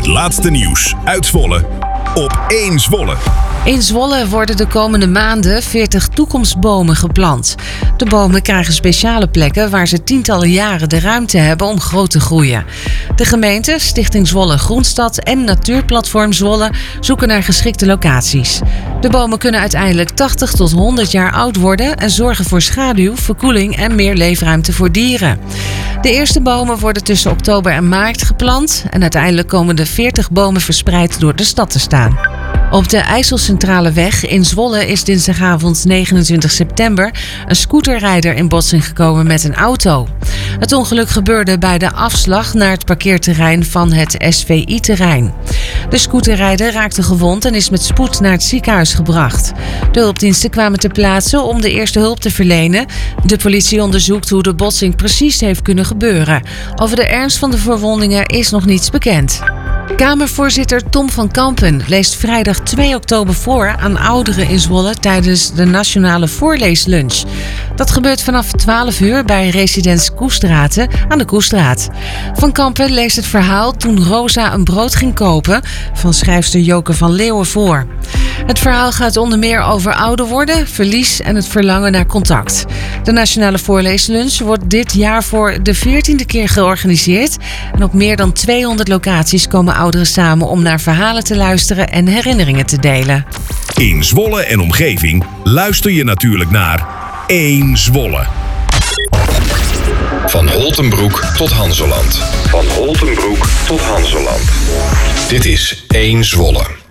laatste nieuws uit Zwolle op 1 Zwolle. In Zwolle worden de komende maanden 40 toekomstbomen geplant. De bomen krijgen speciale plekken waar ze tientallen jaren de ruimte hebben om groot te groeien. De gemeente, Stichting Zwolle Groenstad en Natuurplatform Zwolle zoeken naar geschikte locaties. De bomen kunnen uiteindelijk 80 tot 100 jaar oud worden en zorgen voor schaduw, verkoeling en meer leefruimte voor dieren. De eerste bomen worden tussen oktober en maart geplant en uiteindelijk komen de 40 bomen verspreid door de stad te staan. Op de IJsselcentraleweg in Zwolle is dinsdagavond 29 september een scooterrijder in botsing gekomen met een auto. Het ongeluk gebeurde bij de afslag naar het parkeerterrein van het SVI-terrein. De scooterrijder raakte gewond en is met spoed naar het ziekenhuis gebracht. De hulpdiensten kwamen ter plaatse om de eerste hulp te verlenen. De politie onderzoekt hoe de botsing precies heeft kunnen gebeuren. Over de ernst van de verwondingen is nog niets bekend. Kamervoorzitter Tom van Kampen leest vrijdag 2 oktober voor aan ouderen in Zwolle tijdens de nationale voorleeslunch. Dat gebeurt vanaf 12 uur bij Residence Koestraten aan de Koestraat. Van Kampen leest het verhaal Toen Rosa een brood ging kopen van schrijfster Joke van Leeuwen voor. Het verhaal gaat onder meer over ouder worden, verlies en het verlangen naar contact. De nationale voorleeslunch wordt dit jaar voor de 14e keer georganiseerd. En op meer dan 200 locaties komen ouderen samen om naar verhalen te luisteren en herinneringen te delen. In Zwolle en omgeving luister je natuurlijk naar 1 Zwolle. Van Holtenbroek tot Hanzeland. Van Holtenbroek tot Hanzeland. Dit is 1 Zwolle.